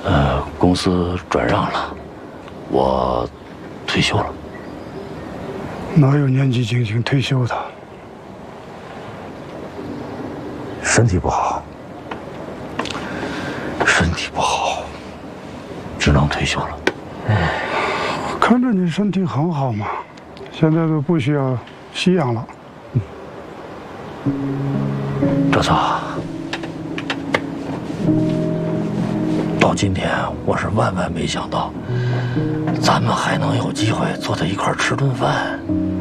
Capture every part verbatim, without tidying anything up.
呃，公司转让了，我退休了。 哪有年纪轻轻退休的？ 身体不好，身体不好，只能退休了。 唉，看着你身体很好嘛，现在都不需要吸氧了。 哲策，到今天我是万万没想到，咱们还能有机会坐在一块儿吃顿饭。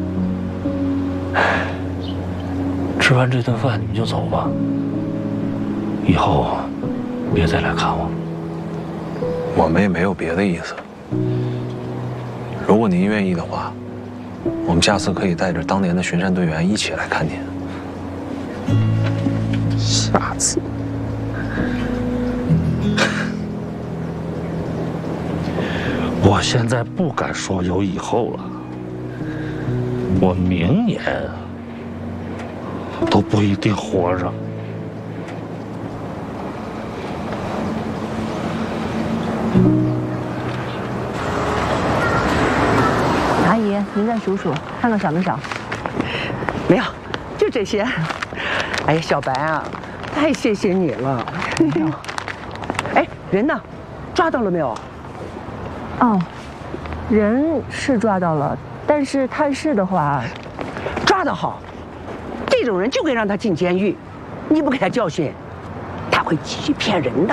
吃完这顿饭你们就走吧，以后别再来看我。 我们也没有别的意思。如果您愿意的话，我们下次可以带着当年的巡山队员一起来看您。 下次。 我现在不敢说有以后了，我明年都不一定活着。 阿姨，您再数数，看看少没少？ 没有，就这些。哎呀，小白啊，太谢谢你了。哎，人呢？抓到了没有？ 哦，人是抓到了，但是探视的话， 抓得好，这种人就该让他进监狱。你不给他教训，他会继续骗人的。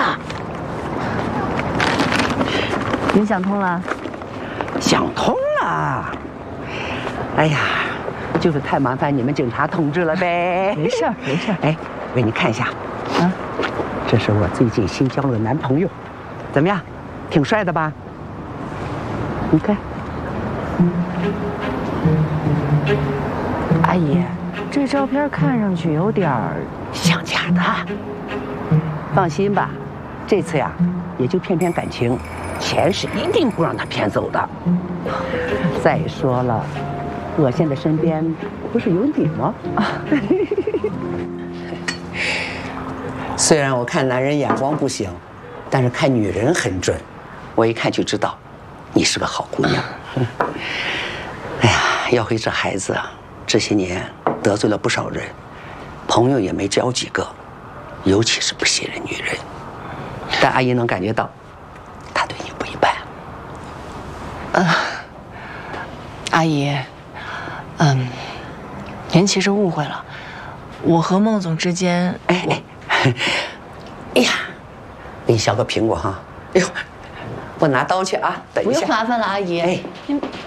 您想通了？ 想通了。哎呀，就是太麻烦你们警察同志了呗。 没事儿，没事儿。 哎，为你看一下，啊，这是我最近新交了个男朋友，怎么样？挺帅的吧？你看。 阿姨，这照片看上去有点儿像假的。放心吧，这次呀，也就骗骗感情，钱是一定不让他骗走的。再说了，我现在身边不是有你吗？虽然我看男人眼光不行，但是看女人很准，我一看就知道，你是个好姑娘。哎呀，要回这孩子啊，这些年得罪了不少人，朋友也没交几个，尤其是不信任女人。但阿姨能感觉到，他对你不一般。 啊，阿姨，嗯，您其实误会了，我和孟总之间， 哎哎，哎呀，给你削个苹果哈。哎呦，我拿刀去啊，等一下。 不用麻烦了，阿姨。 哎， 您